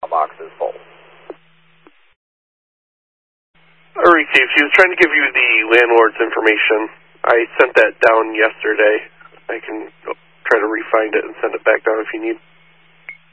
mailbox is full. All right, Steve. She was trying to give you the landlord's information. I sent that down yesterday.